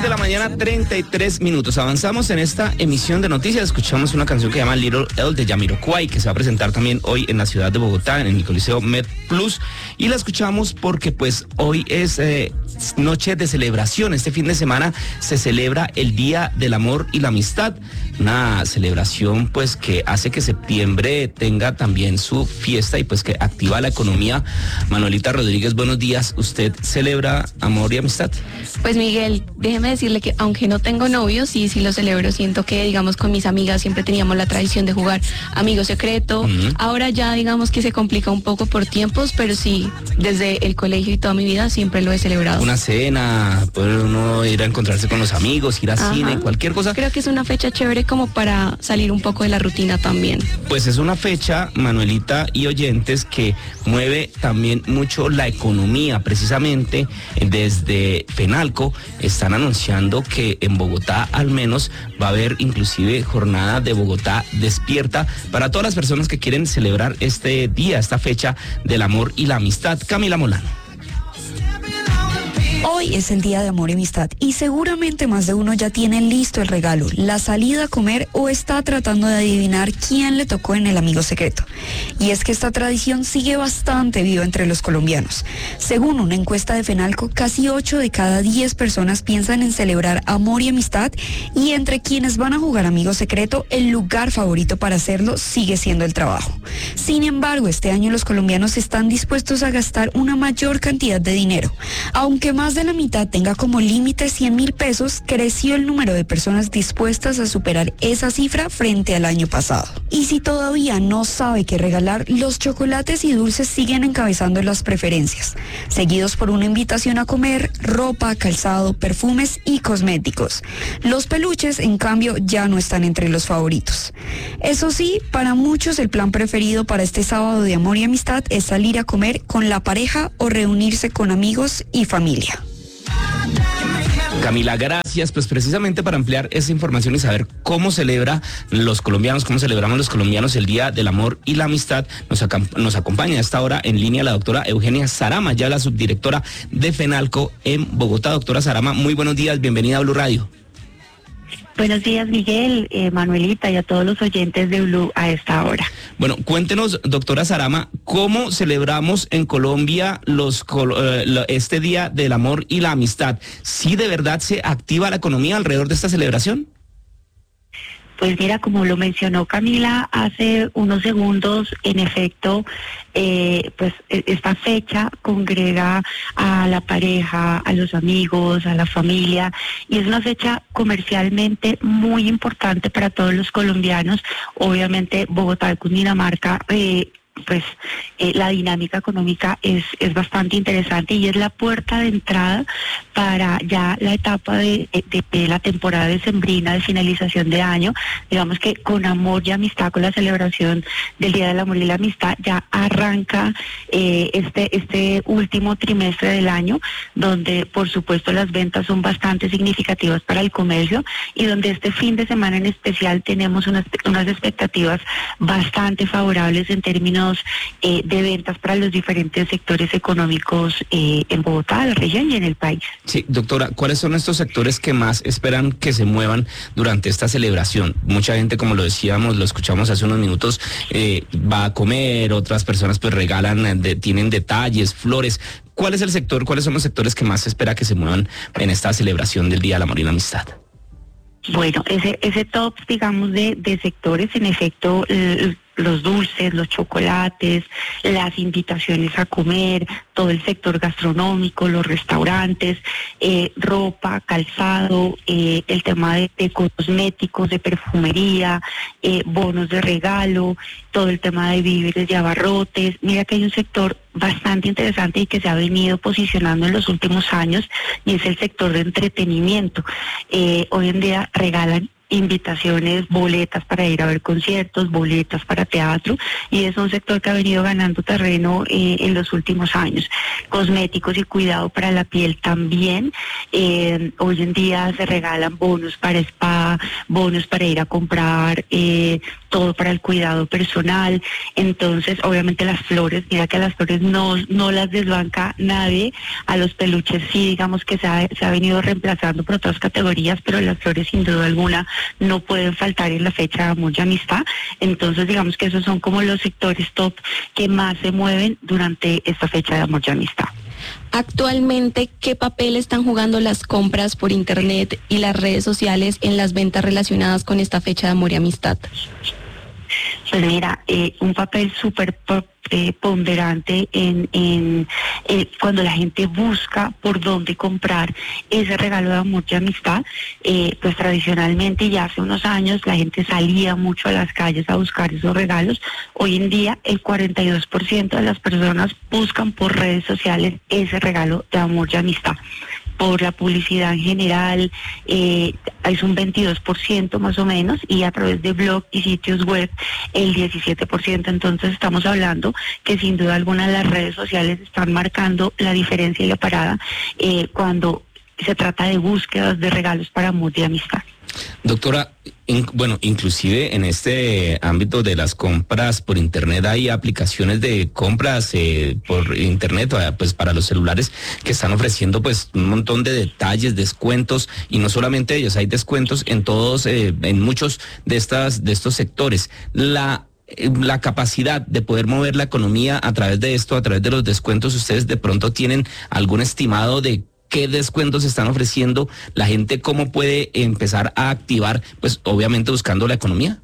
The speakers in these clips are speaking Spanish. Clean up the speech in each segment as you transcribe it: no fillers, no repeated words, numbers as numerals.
6:33 a.m. Avanzamos en esta emisión de noticias. Escuchamos una canción que se llama Little L de Jamiroquai, que se va a presentar también hoy en la ciudad de Bogotá, en el Coliseo Med Plus. Y la escuchamos porque pues hoy es noche de celebración. Este fin de semana se celebra el Día del Amor y la Amistad. Una celebración pues que hace que septiembre tenga también su fiesta y pues que activa la economía. Manuelita Rodríguez, buenos días. ¿Usted celebra amor y amistad? Pues Miguel, déjeme decirle que aunque no tengo novio, sí lo celebro. Siento que, digamos, con mis amigas siempre teníamos la tradición de jugar amigo secreto. Ahora ya, digamos que se complica un poco por tiempos, pero sí, desde el colegio y toda mi vida siempre lo he celebrado. Una cena, puede uno ir a encontrarse con los amigos, ir a cine, cualquier cosa. Creo que es una fecha chévere como para salir un poco de la rutina también. Pues es una fecha, Manuelita y oyentes, que mueve también mucho la economía. Precisamente desde FENALCO están anunciando que en Bogotá al menos va a haber inclusive jornada de Bogotá despierta para todas las personas que quieren celebrar este día, esta fecha del amor y la amistad. Camila Molano. Hoy es el Día de Amor y Amistad y seguramente más de uno ya tiene listo el regalo, la salida a comer o está tratando de adivinar quién le tocó en el amigo secreto. Y es que esta tradición sigue bastante viva entre los colombianos. Según una encuesta de FENALCO, casi 8 de cada 10 personas piensan en celebrar amor y amistad, y entre quienes van a jugar amigo secreto, el lugar favorito para hacerlo sigue siendo el trabajo. Sin embargo, este año los colombianos están dispuestos a gastar una mayor cantidad de dinero. Aunque más de la mitad tenga como límite 100.000 pesos, creció el número de personas dispuestas a superar esa cifra frente al año pasado. Y si todavía no sabe qué regalar, los chocolates y dulces siguen encabezando las preferencias, seguidos por una invitación a comer, ropa, calzado, perfumes y cosméticos. Los peluches, en cambio, ya no están entre los favoritos. Eso sí, para muchos el plan preferido para este sábado de amor y amistad es salir a comer con la pareja o reunirse con amigos y familia. Camila, gracias. Pues precisamente para ampliar esa información y saber cómo celebramos los colombianos el Día del Amor y la Amistad, nos acompaña a esta hora en línea la doctora Eugenia Sarama, ya la subdirectora de FENALCO en Bogotá. Doctora Sarama, muy buenos días, bienvenida a Blue Radio. Buenos días, Miguel, Manuelita y a todos los oyentes de Blue a esta hora. Bueno, cuéntenos, doctora Sarama, ¿cómo celebramos en Colombia este Día del Amor y la Amistad? ¿Sí de verdad se activa la economía alrededor de esta celebración? Pues mira, como lo mencionó Camila hace unos segundos, en efecto, pues esta fecha congrega a la pareja, a los amigos, a la familia, y es una fecha comercialmente muy importante para todos los colombianos. Obviamente Bogotá y Cundinamarca, la dinámica económica es bastante interesante y es la puerta de entrada para ya la etapa de la temporada decembrina de finalización de año. Digamos que con amor y amistad, con la celebración del Día del Amor y la Amistad, ya arranca este último trimestre del año, donde por supuesto las ventas son bastante significativas para el comercio y donde este fin de semana en especial tenemos unas expectativas bastante favorables en términos de ventas para los diferentes sectores económicos en Bogotá, la región y en el país. Sí, doctora, ¿cuáles son estos sectores que más esperan que se muevan durante esta celebración? Mucha gente, como lo decíamos, lo escuchamos hace unos minutos, va a comer, otras personas pues regalan, tienen detalles, flores. ¿Cuál es el sector, cuáles son los sectores que más se espera que se muevan en esta celebración del Día del Amor y la Amistad? Bueno, ese top, digamos, de sectores, en efecto, los dulces, los chocolates, las invitaciones a comer, todo el sector gastronómico, los restaurantes, ropa, calzado, el tema de cosméticos, de perfumería, bonos de regalo, todo el tema de víveres y abarrotes. Mira que hay un sector bastante interesante y que se ha venido posicionando en los últimos años, y es el sector de entretenimiento. Hoy en día regalan invitaciones, boletas para ir a ver conciertos, boletas para teatro, y es un sector que ha venido ganando terreno en los últimos años. Cosméticos y cuidado para la piel también. Hoy en día se regalan bonos para spa, bonos para ir a comprar, todo para el cuidado personal. Entonces, obviamente las flores, mira que a las flores no las desbanca nadie. A los peluches sí, digamos que se ha venido reemplazando por otras categorías, pero las flores sin duda alguna no pueden faltar en la fecha de amor y amistad. Entonces, digamos que esos son como los sectores top que más se mueven durante esta fecha de amor y amistad. Actualmente, ¿qué papel están jugando las compras por internet y las redes sociales en las ventas relacionadas con esta fecha de amor y amistad? Pues mira, un papel súper ponderante en cuando la gente busca por dónde comprar ese regalo de amor y amistad. Pues tradicionalmente, ya hace unos años, la gente salía mucho a las calles a buscar esos regalos. Hoy en día el 42% de las personas buscan por redes sociales ese regalo de amor y amistad. Por la publicidad en general, es un 22% más o menos, y a través de blog y sitios web el 17%. Entonces estamos hablando que sin duda alguna las redes sociales están marcando la diferencia y la parada cuando se trata de búsquedas de regalos para amor y amistad. Doctora, bueno, inclusive en este ámbito de las compras por internet hay aplicaciones de compras por internet, pues para los celulares, que están ofreciendo pues un montón de detalles, descuentos, y no solamente ellos, hay descuentos en todos, en muchos de estos sectores. La capacidad de poder mover la economía a través de esto, a través de los descuentos, ¿ustedes de pronto tienen algún estimado de qué descuentos están ofreciendo la gente? ¿Cómo puede empezar a activar, pues obviamente buscando la economía?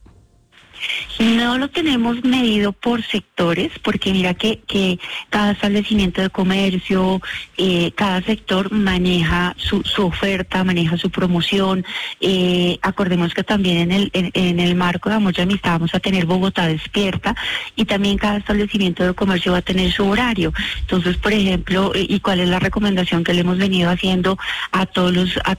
No lo tenemos medido por sectores, porque mira que cada establecimiento de comercio, cada sector maneja su oferta, maneja su promoción. Acordemos que también en el marco de Amor y Amistad vamos a tener Bogotá Despierta, y también cada establecimiento de comercio va a tener su horario. Entonces, por ejemplo, ¿y cuál es la recomendación que le hemos venido haciendo a todos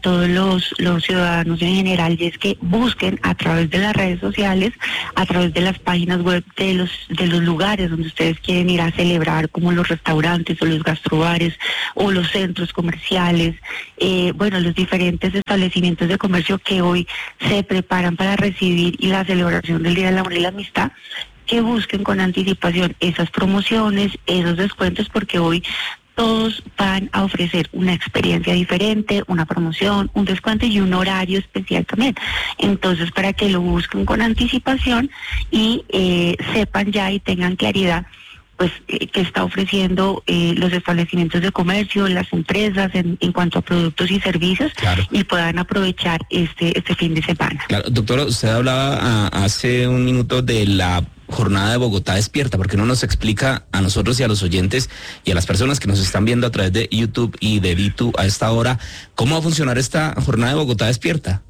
los ciudadanos en general? Y es que busquen a través de las redes sociales, a través de las páginas web de los lugares donde ustedes quieren ir a celebrar, como los restaurantes o los gastrobares o los centros comerciales, los diferentes establecimientos de comercio que hoy se preparan para recibir y la celebración del Día del Amor y la Amistad, que busquen con anticipación esas promociones, esos descuentos, porque hoy todos van a ofrecer una experiencia diferente, una promoción, un descuento y un horario especial también. Entonces, para que lo busquen con anticipación y sepan ya y tengan claridad, pues, que está ofreciendo los establecimientos de comercio, las empresas en cuanto a productos y servicios, claro, y puedan aprovechar este fin de semana. Claro, doctora, usted hablaba hace un minuto de la jornada de Bogotá Despierta. ¿Por qué no nos explica a nosotros y a los oyentes y a las personas que nos están viendo a través de YouTube y de Vitu a esta hora, cómo va a funcionar esta jornada de Bogotá Despierta?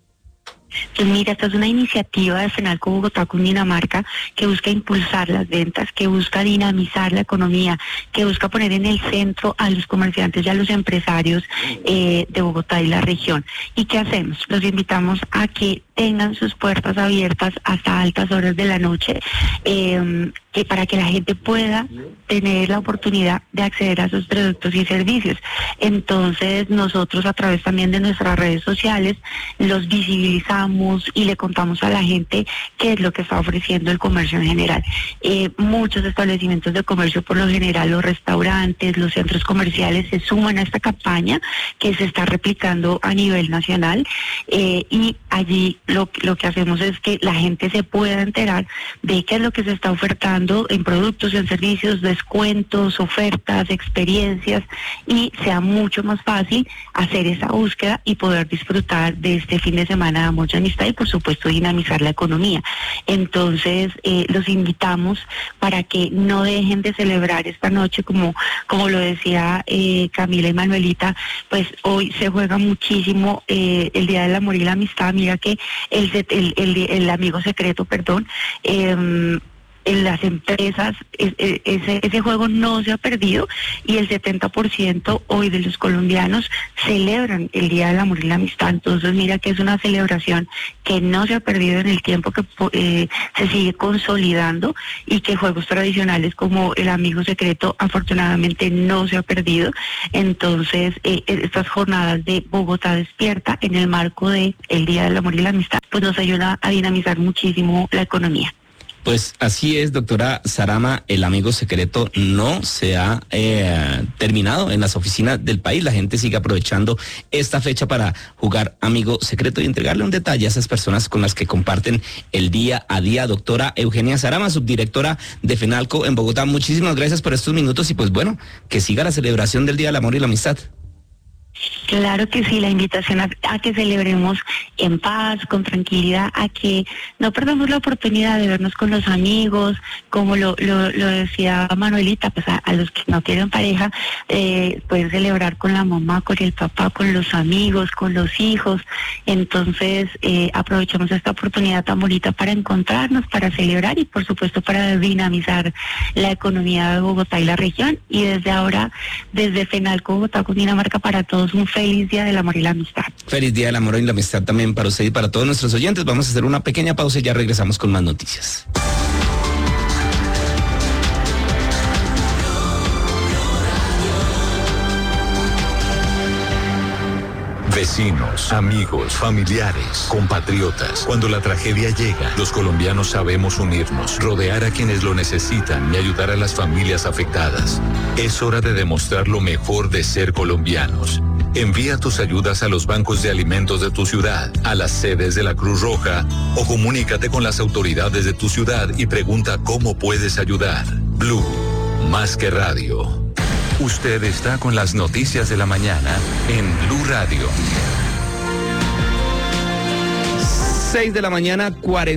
Pues mira, esta es una iniciativa de FENALCO Bogotá Cundinamarca que busca impulsar las ventas, que busca dinamizar la economía, que busca poner en el centro a los comerciantes y a los empresarios de Bogotá y la región. ¿Y qué hacemos? Los invitamos a que tengan sus puertas abiertas hasta altas horas de la noche, que para que la gente pueda tener la oportunidad de acceder a sus productos y servicios. Entonces nosotros, a través también de nuestras redes sociales, los visibilizamos y le contamos a la gente qué es lo que está ofreciendo el comercio en general. Muchos establecimientos de comercio, por lo general los restaurantes, los centros comerciales, se suman a esta campaña que se está replicando a nivel nacional, y allí lo que hacemos es que la gente se pueda enterar de qué es lo que se está ofertando en productos, en servicios, descuentos, ofertas, experiencias, y sea mucho más fácil hacer esa búsqueda y poder disfrutar de este fin de semana de amor y amistad, y por supuesto dinamizar la economía. Entonces los invitamos para que no dejen de celebrar esta noche, como lo decía Camila y Manuelita, pues hoy se juega muchísimo el Día del Amor y la Amistad. Mira que el amigo secreto, en las empresas ese juego no se ha perdido, y el 70% hoy de los colombianos celebran el Día del Amor y la Amistad. Entonces mira que es una celebración que no se ha perdido en el tiempo, que se sigue consolidando, y que juegos tradicionales como el amigo secreto afortunadamente no se ha perdido. Entonces estas jornadas de Bogotá Despierta en el marco de el Día del Amor y la Amistad pues nos ayuda a dinamizar muchísimo la economía. Pues así es, doctora Sarama, el amigo secreto no se ha terminado en las oficinas del país. La gente sigue aprovechando esta fecha para jugar amigo secreto y entregarle un detalle a esas personas con las que comparten el día a día. Doctora Eugenia Sarama, subdirectora de FENALCO en Bogotá, muchísimas gracias por estos minutos y pues bueno, que siga la celebración del Día del Amor y la Amistad. Claro que sí, la invitación a que celebremos en paz, con tranquilidad, a que no perdamos la oportunidad de vernos con los amigos, como lo decía Manuelita, pues a los que no tienen pareja, pueden celebrar con la mamá, con el papá, con los amigos, con los hijos. Entonces aprovechamos esta oportunidad tan bonita para encontrarnos, para celebrar y por supuesto para dinamizar la economía de Bogotá y la región. Y desde ahora, desde FENALCO Bogotá, Cundinamarca, para todos un feliz Día del Amor y la Amistad. Feliz Día del Amor y la Amistad también para usted y para todos nuestros oyentes. Vamos a hacer una pequeña pausa y ya regresamos con más noticias. Vecinos, amigos, familiares, compatriotas. Cuando la tragedia llega, los colombianos sabemos unirnos, rodear a quienes lo necesitan y ayudar a las familias afectadas. Es hora de demostrar lo mejor de ser colombianos. Envía tus ayudas a los bancos de alimentos de tu ciudad, a las sedes de la Cruz Roja, o comunícate con las autoridades de tu ciudad y pregunta cómo puedes ayudar. Blue, más que radio. Usted está con las noticias de la mañana en Blue Radio. 6 de la mañana,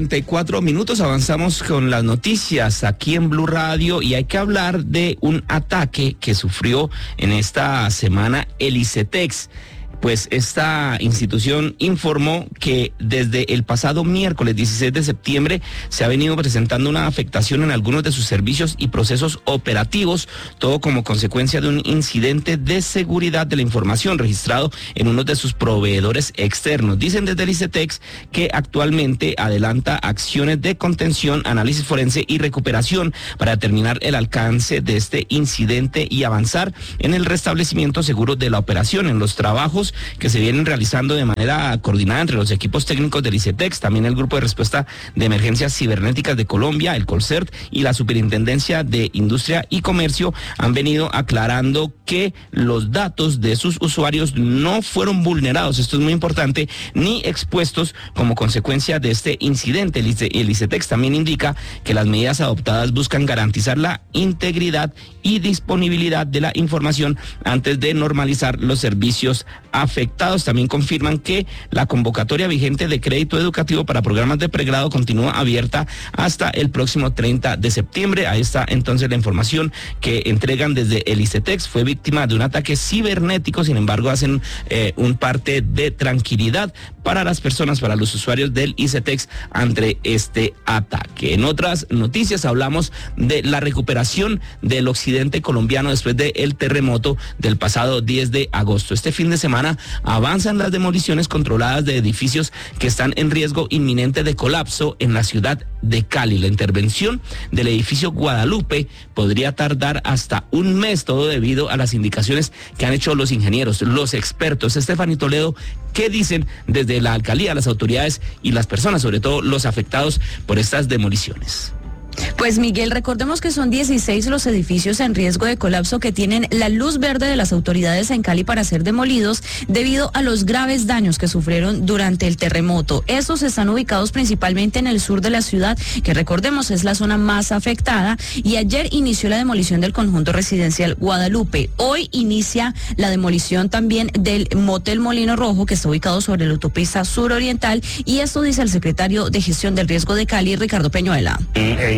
44 minutos. Avanzamos con las noticias aquí en Blue Radio y hay que hablar de un ataque que sufrió en esta semana el ICETEX. Pues esta institución informó que desde el pasado miércoles 16 de septiembre se ha venido presentando una afectación en algunos de sus servicios y procesos operativos, todo como consecuencia de un incidente de seguridad de la información registrado en uno de sus proveedores externos. Dicen desde el ICETEX que actualmente adelanta acciones de contención, análisis forense y recuperación para determinar el alcance de este incidente y avanzar en el restablecimiento seguro de la operación. En los trabajos que se vienen realizando de manera coordinada entre los equipos técnicos del ICETEX, también el Grupo de Respuesta de Emergencias Cibernéticas de Colombia, el Colcert y la Superintendencia de Industria y Comercio han venido aclarando que los datos de sus usuarios no fueron vulnerados, esto es muy importante, ni expuestos como consecuencia de este incidente. El ICETEX también indica que las medidas adoptadas buscan garantizar la integridad y disponibilidad de la información antes de normalizar los servicios afectados. También confirman que la convocatoria vigente de crédito educativo para programas de pregrado continúa abierta hasta el próximo 30 de septiembre. Ahí está entonces la información que entregan desde el ICETEX. Fue víctima de un ataque cibernético, sin embargo hacen un parte de tranquilidad para las personas, para los usuarios del ICETEX ante este ataque. En otras noticias hablamos de la recuperación del occidente colombiano después del terremoto del pasado 10 de agosto. Este fin de semana avanzan las demoliciones controladas de edificios que están en riesgo inminente de colapso en la ciudad de Cali. La intervención del edificio Guadalupe podría tardar hasta un mes, todo debido a las indicaciones que han hecho los ingenieros, los expertos. Estefanía Toledo, ¿qué dicen desde la alcaldía, las autoridades y las personas, sobre todo los afectados por estas demoliciones? Pues Miguel, recordemos que son 16 los edificios en riesgo de colapso que tienen la luz verde de las autoridades en Cali para ser demolidos debido a los graves daños que sufrieron durante el terremoto. Estos están ubicados principalmente en el sur de la ciudad, que recordemos es la zona más afectada, y ayer inició la demolición del conjunto residencial Guadalupe. Hoy inicia la demolición también del Motel Molino Rojo, que está ubicado sobre la autopista suroriental, y esto dice el secretario de Gestión del Riesgo de Cali, Ricardo Peñuela.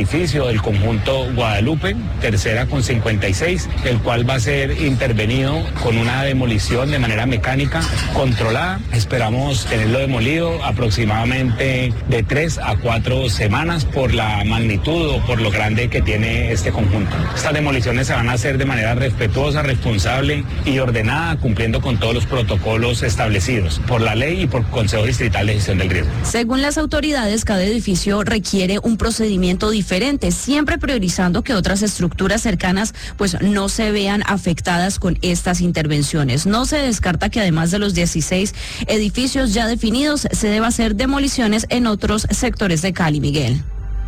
edificio del conjunto Guadalupe, tercera con 56, el cual va a ser intervenido con una demolición de manera mecánica controlada. Esperamos tenerlo demolido aproximadamente de 3 a 4 semanas por la magnitud o por lo grande que tiene este conjunto. Estas demoliciones se van a hacer de manera respetuosa, responsable y ordenada, cumpliendo con todos los protocolos establecidos por la ley y por Consejo Distrital de Gestión del Riesgo. Según las autoridades, cada edificio requiere un procedimiento diferente, siempre priorizando que otras estructuras cercanas pues no se vean afectadas con estas intervenciones. No se descarta que además de los 16 edificios ya definidos, se deba hacer demoliciones en otros sectores de Cali, Miguel.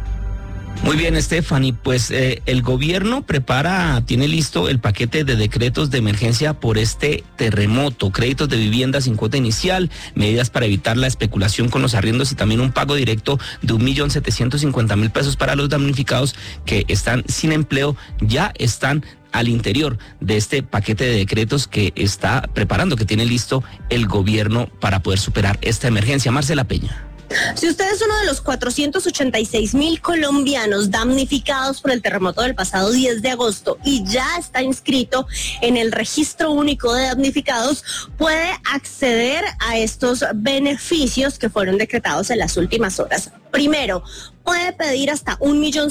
Muy bien, Stephanie, pues el gobierno tiene listo el paquete de decretos de emergencia por este terremoto, créditos de vivienda sin cuota inicial, medidas para evitar la especulación con los arriendos y también un pago directo de 1.750.000 pesos para los damnificados que están sin empleo, ya están al interior de este paquete de decretos que está preparando, que tiene listo el gobierno para poder superar esta emergencia. Marcela Peña. Si usted es uno de los 486.000 colombianos damnificados por el terremoto del pasado 10 de agosto y ya está inscrito en el registro único de damnificados, puede acceder a estos beneficios que fueron decretados en las últimas horas. Primero, puede pedir hasta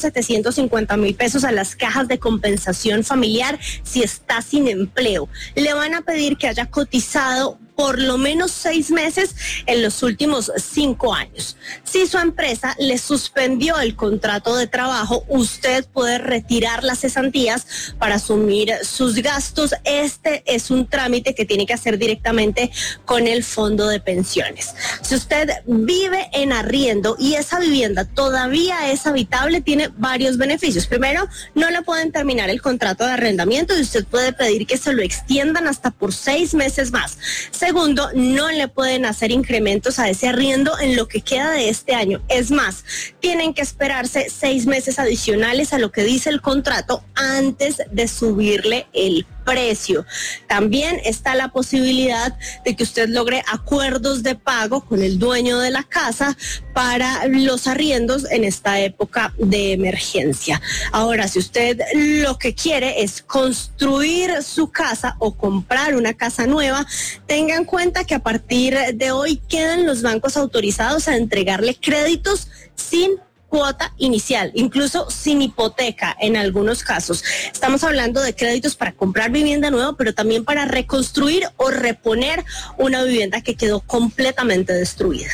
1.750.000 pesos a las cajas de compensación familiar si está sin empleo. Le van a pedir que haya cotizado por lo menos 6 meses en los últimos 5 años. Si su empresa le suspendió el contrato de trabajo, usted puede retirar las cesantías para asumir sus gastos. Este es un trámite que tiene que hacer directamente con el fondo de pensiones. Si usted vive en arriendo y esa vivienda todavía es habitable, tiene varios beneficios. Primero, no le pueden terminar el contrato de arrendamiento y usted puede pedir que se lo extiendan hasta por 6 meses más. Segundo, no le pueden hacer incrementos a ese arriendo en lo que queda de este año. Es más, tienen que esperarse 6 meses adicionales a lo que dice el contrato antes de subirle el precio. También está la posibilidad de que usted logre acuerdos de pago con el dueño de la casa para los arriendos en esta época de emergencia. Ahora, si usted lo que quiere es construir su casa o comprar una casa nueva, tenga en cuenta que a partir de hoy quedan los bancos autorizados a entregarle créditos sin cuota inicial, incluso sin hipoteca en algunos casos. Estamos hablando de créditos para comprar vivienda nueva, pero también para reconstruir o reponer una vivienda que quedó completamente destruida.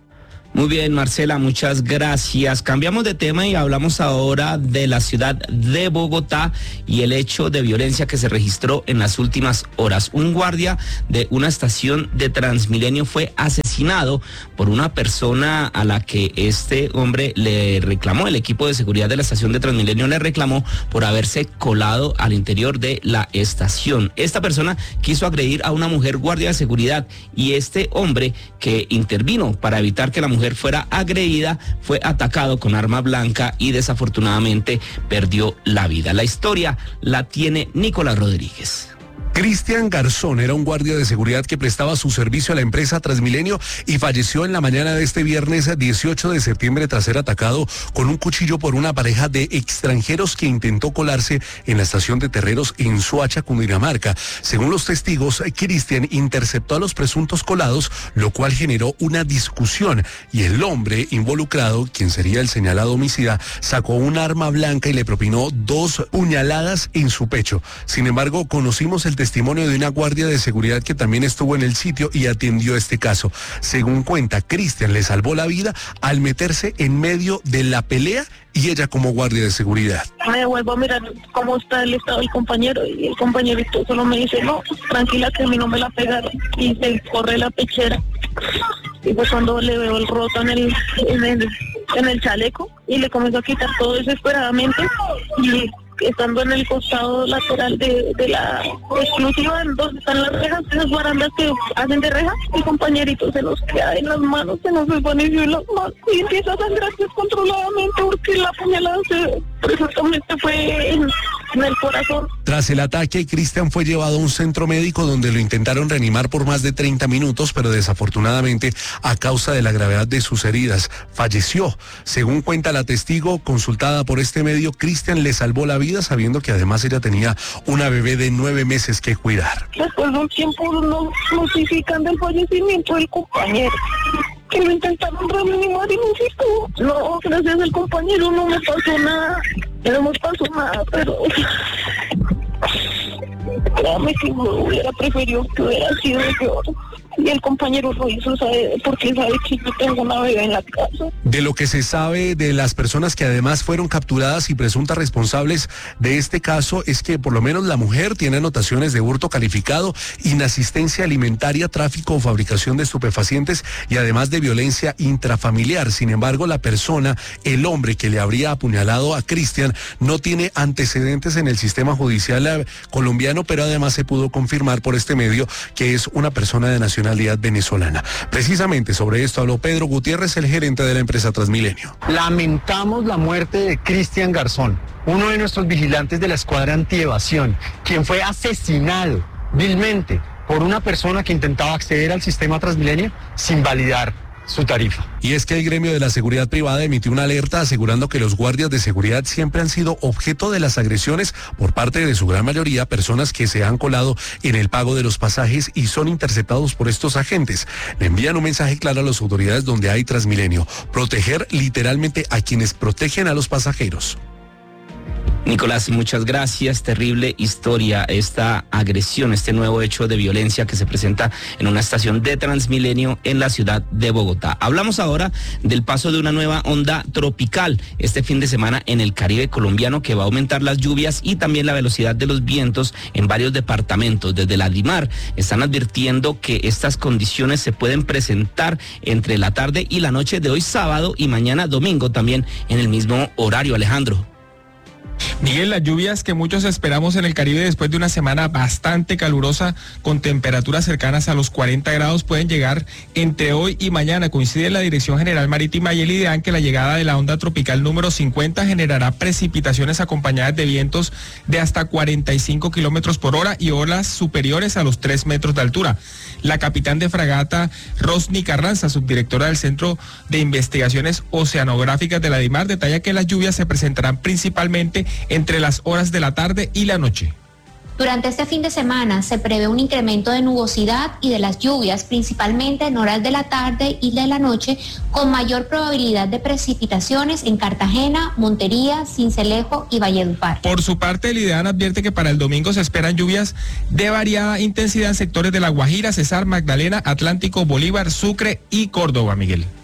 Muy bien, Marcela, muchas gracias. Cambiamos de tema y hablamos ahora de la ciudad de Bogotá y el hecho de violencia que se registró en las últimas horas. Un guardia de una estación de Transmilenio fue asesinado por una persona a la que este hombre le reclamó, el equipo de seguridad de la estación de Transmilenio le reclamó por haberse colado al interior de la estación. Esta persona quiso agredir a una mujer guardia de seguridad y este hombre que intervino para evitar que la mujer fuera agredida, fue atacado con arma blanca y desafortunadamente perdió la vida. La historia la tiene Nicolás Rodríguez. Cristian Garzón era un guardia de seguridad que prestaba su servicio a la empresa Transmilenio y falleció en la mañana de este viernes 18 de septiembre tras ser atacado con un cuchillo por una pareja de extranjeros que intentó colarse en la estación de Terreros en Soacha, Cundinamarca. Según los testigos, Cristian interceptó a los presuntos colados, lo cual generó una discusión y el hombre involucrado, quien sería el señalado homicida, sacó un arma blanca y le propinó 2 puñaladas en su pecho. Sin embargo, conocimos el testimonio de una guardia de seguridad que también estuvo en el sitio y atendió este caso. Según cuenta, Cristian le salvó la vida al meterse en medio de la pelea y ella como guardia de seguridad. Me vuelvo a mirar cómo está el estado del compañero y el compañerito solo me dice, no, tranquila que a mí no me la pegaron, y se corre la pechera. Y pues cuando le veo el roto en el chaleco y le comienzo a quitar todo desesperadamente y estando en el costado lateral de la exclusiva, donde están las rejas, esas barandas que hacen de reja, el compañerito se nos queda en las manos, se nos desvaneció en las manos y empieza a sangrar descontroladamente porque la puñalada presuntamente fue en el corazón. Tras el ataque, Cristian fue llevado a un centro médico donde lo intentaron reanimar por más de 30 minutos, pero desafortunadamente, a causa de la gravedad de sus heridas, falleció. Según cuenta la testigo consultada por este medio, Cristian le salvó la vida, sabiendo que además ella tenía una bebé de 9 meses que cuidar. Después de un tiempo nos notifican del fallecimiento del compañero, que lo intentaron reanimar y no se pudo. No, gracias al compañero no me pasó nada, no me pasó nada, pero créame que me hubiera preferido que hubiera sido peor. Y el compañero lo hizo, porque sabe que yo tengo una bebé en la casa. De lo que se sabe de las personas que además fueron capturadas y presuntas responsables de este caso es que por lo menos la mujer tiene anotaciones de hurto calificado, inasistencia alimentaria, tráfico o fabricación de estupefacientes y además de violencia intrafamiliar. Sin embargo, la persona, el hombre que le habría apuñalado a Cristian, no tiene antecedentes en el sistema judicial colombiano, pero además se pudo confirmar por este medio que es una persona de nacionalidad venezolana. Precisamente sobre esto habló Pedro Gutiérrez, el gerente de la empresa Transmilenio. Lamentamos la muerte de Cristian Garzón, uno de nuestros vigilantes de la escuadra antievasión, quien fue asesinado vilmente por una persona que intentaba acceder al sistema Transmilenio sin validar su tarifa. Y es que el gremio de la seguridad privada emitió una alerta asegurando que los guardias de seguridad siempre han sido objeto de las agresiones por parte de su gran mayoría, personas que se han colado en el pago de los pasajes y son interceptados por estos agentes. Le envían un mensaje claro a las autoridades donde hay Transmilenio: proteger literalmente a quienes protegen a los pasajeros. Nicolás, muchas gracias. Terrible historia, esta agresión, este nuevo hecho de violencia que se presenta en una estación de Transmilenio en la ciudad de Bogotá. Hablamos ahora del paso de una nueva onda tropical este fin de semana en el Caribe colombiano, que va a aumentar las lluvias y también la velocidad de los vientos en varios departamentos. Desde la DIMAR están advirtiendo que estas condiciones se pueden presentar entre la tarde y la noche de hoy sábado y mañana domingo también en el mismo horario. Alejandro. Miguel, las lluvias que muchos esperamos en el Caribe después de una semana bastante calurosa con temperaturas cercanas a los 40 grados pueden llegar entre hoy y mañana. Coincide la Dirección General Marítima y el IDEAN que la llegada de la onda tropical número 50 generará precipitaciones acompañadas de vientos de hasta 45 kilómetros por hora y olas superiores a los 3 metros de altura. La capitán de fragata Rosny Carranza, subdirectora del Centro de Investigaciones Oceanográficas de la DIMAR, detalla que las lluvias se presentarán principalmente entre las horas de la tarde y la noche. Durante este fin de semana se prevé un incremento de nubosidad y de las lluvias, principalmente en horas de la tarde y de la noche, con mayor probabilidad de precipitaciones en Cartagena, Montería, Sincelejo y Valledupar. Por su parte, el IDEAN advierte que para el domingo se esperan lluvias de variada intensidad en sectores de La Guajira, Cesar, Magdalena, Atlántico, Bolívar, Sucre y Córdoba, Miguel.